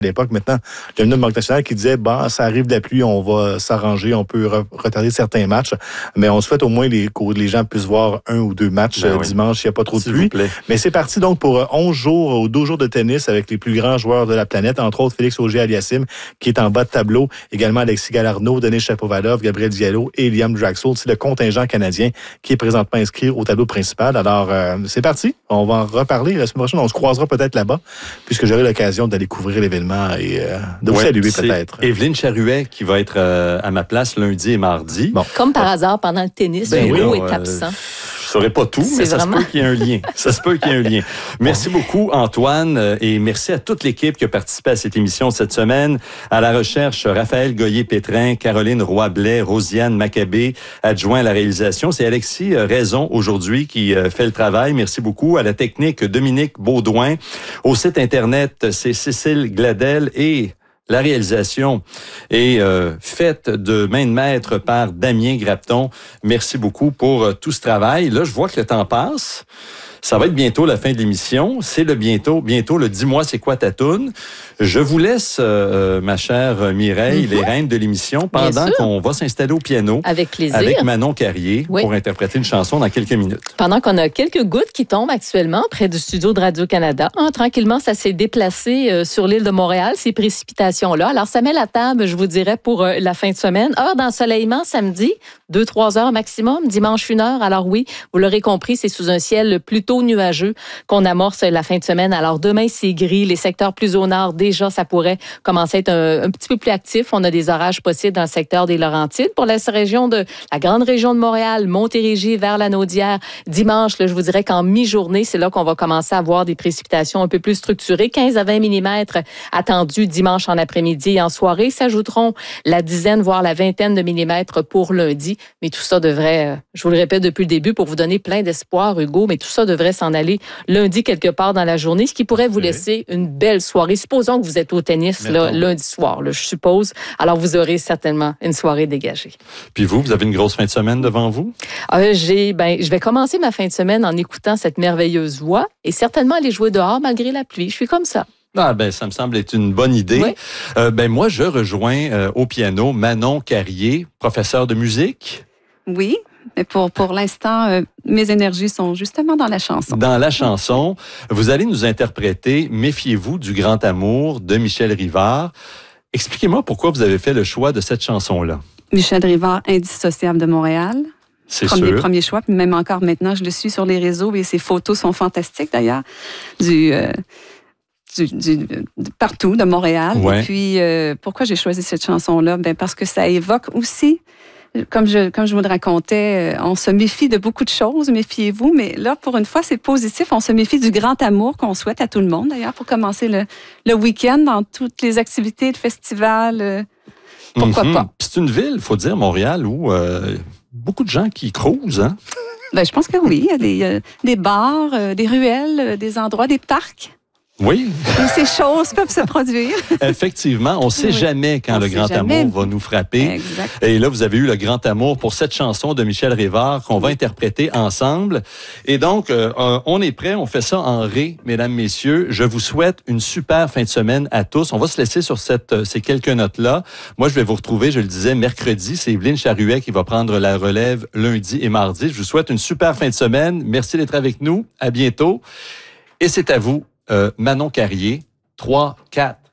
l'époque. Maintenant, il y a une Banque nationale qui disait, ça arrive de la pluie, on va s'arranger, on peut retarder certains matchs, mais on souhaite au moins que les gens puissent voir 1 ou 2 matchs dimanche, il n'y a pas trop de pluie. Mais c'est parti donc pour 11 jours ou 12 jours de tennis avec les plus grands joueurs de la planète, entre autres Félix Auger-Aliassime, qui est en bas de tableau, également Alexis Galarneau, Denis Shapovalov, Gabriel Diallo et Liam Draxl. C'est le contingent canadien qui est présentement inscrit au tableau principal. Alors, c'est parti. On va en reparler la semaine prochaine. On se croisera peut-être là-bas, puisque j'aurai l'occasion d'aller couvrir l'événement et de vous saluer peut-être. Evelyne Charuet qui va être à ma place lundi et mardi. Bon. Comme par hasard, pendant le tennis, Hugo est absent. Je ne saurais pas tout, mais ça se peut qu'il y ait un lien. Ça se peut qu'il y ait un lien. Merci beaucoup, Antoine, et merci à toute l'équipe qui a participé à cette émission cette semaine. À la recherche, Raphaël Goyer-Pétrin, Caroline Roy-Blais, Rosiane Maccabé, adjoint à la réalisation. C'est Alexis Raison aujourd'hui qui fait le travail. Merci beaucoup. À la technique, Dominique Baudouin. Au site Internet, c'est Cécile Gladel et la réalisation est faite de main de maître par Damien Grapton. Merci beaucoup pour tout ce travail. Là, je vois que le temps passe. Ça va être bientôt la fin de l'émission. C'est bientôt le Dis-moi c'est quoi ta toune. Je vous laisse, ma chère Mireille, les rênes de l'émission pendant qu'on va s'installer au piano. Avec plaisir. Avec Manon Carrier pour interpréter une chanson dans quelques minutes. Pendant qu'on a quelques gouttes qui tombent actuellement près du studio de Radio-Canada, tranquillement, ça s'est déplacé sur l'île de Montréal, ces précipitations-là. Alors, ça met la table, je vous dirais, pour la fin de semaine. Heure d'ensoleillement samedi, 2-3 heures maximum. Dimanche, 1 heure. Alors oui, vous l'aurez compris, c'est sous un ciel plutôt nuageux qu'on amorce la fin de semaine. Alors demain, c'est gris. Les secteurs plus au nord, déjà, ça pourrait commencer à être un petit peu plus actif. On a des orages possibles dans le secteur des Laurentides. Pour la grande région de Montréal, Montérégie vers la Naudière, dimanche, là, je vous dirais qu'en mi-journée, c'est là qu'on va commencer à avoir des précipitations un peu plus structurées. 15 à 20 mm attendus dimanche en après-midi et en soirée. S'ajouteront la dizaine, voire la vingtaine de millimètres pour lundi. Mais tout ça devrait, je vous le répète depuis le début, pour vous donner plein d'espoir, Hugo, mais tout ça devrait s'en aller lundi quelque part dans la journée, ce qui pourrait vous laisser une belle soirée. Supposons que vous êtes au tennis lundi soir, là, je suppose. Alors, vous aurez certainement une soirée dégagée. Puis vous avez une grosse fin de semaine devant vous? Je vais commencer ma fin de semaine en écoutant cette merveilleuse voix et certainement aller jouer dehors malgré la pluie. Je suis comme ça. Ça me semble être une bonne idée. Oui. Moi, je rejoins au piano Manon Carrier, professeure de musique. Oui, mais pour l'instant, mes énergies sont justement dans la chanson. Dans la chanson, vous allez nous interpréter « Méfiez-vous du grand amour » de Michel Rivard. Expliquez-moi pourquoi vous avez fait le choix de cette chanson-là. Michel Rivard, indissociable de Montréal. C'est sûr. Premier choix, puis même encore maintenant, je le suis sur les réseaux et ses photos sont fantastiques d'ailleurs, partout de Montréal. Ouais. Et puis, pourquoi j'ai choisi cette chanson-là? Parce que ça évoque aussi, comme je vous le racontais, on se méfie de beaucoup de choses, méfiez-vous, mais là, pour une fois, c'est positif. On se méfie du grand amour qu'on souhaite à tout le monde, d'ailleurs, pour commencer le week-end dans toutes les activités, le festival. Pourquoi pas? C'est une ville, il faut dire, Montréal, où beaucoup de gens qui cruisent, hein? Je pense que oui. Il y a des bars, des ruelles, des endroits, des parcs. Oui. Où ces choses peuvent se produire. Effectivement, on ne sait jamais quand le grand amour va nous frapper. Exact. Et là, vous avez eu le grand amour pour cette chanson de Michel Rivard qu'on va interpréter ensemble. Et donc, on est prêt, on fait ça en ré, mesdames, messieurs. Je vous souhaite une super fin de semaine à tous. On va se laisser sur ces quelques notes-là. Moi, je vais vous retrouver, je le disais, mercredi. C'est Evelyne Charuet qui va prendre la relève lundi et mardi. Je vous souhaite une super fin de semaine. Merci d'être avec nous. À bientôt. Et c'est à vous. Manon Carrier, 3, 4.